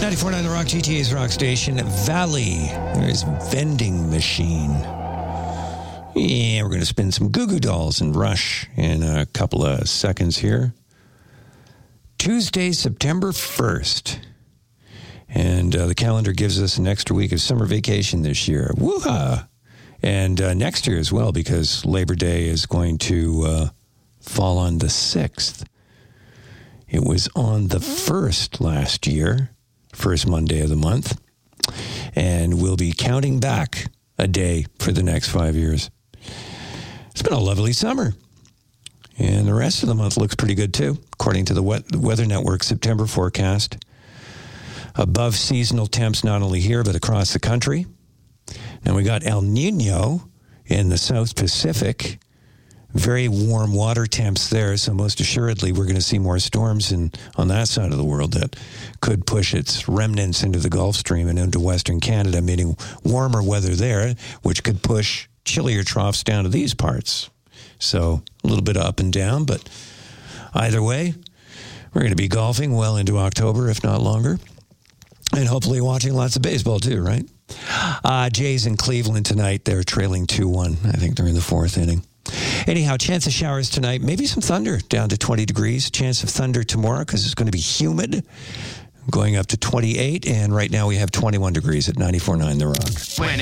94.9 The Rock, GTA's Rock Station. Valley. There's Vending Machine. Yeah, we're going to spin some Goo Goo Dolls and Rush in a couple of seconds here. Tuesday, September 1st. And the calendar gives us an extra week of summer vacation this year. Woo-ha! And next year as well, because Labor Day is going to fall on the 6th. It was on the 1st last year, first Monday of the month. And we'll be counting back a day for the next 5 years. It's been a lovely summer. And the rest of the month looks pretty good, too, according to the Weather Network September forecast. Above seasonal temps not only here, but across the country. Now, we got El Nino in the South Pacific. Very warm water temps there, so most assuredly we're going to see more storms on that side of the world that could push its remnants into the Gulf Stream and into Western Canada, meaning warmer weather there, which could push chillier troughs down to these parts. So a little bit up and down, but either way, we're going to be golfing well into October, if not longer, and hopefully watching lots of baseball too, right? Jays in Cleveland tonight, they're trailing 2-1. I think they're in the fourth inning. Anyhow, chance of showers tonight, maybe some thunder down to 20 degrees. Chance of thunder tomorrow because it's going to be humid, going up to 28. And right now we have 21 degrees at 94.9 The Rock.